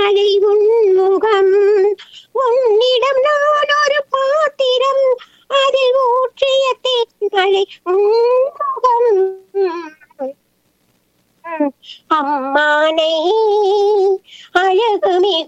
மழை உன்முகம், உன்னிடம் நான் ஒரு பாத்திரம், அதில் ஊற்றிய தேன்மழை உன்முகம். அம்மானை அழகு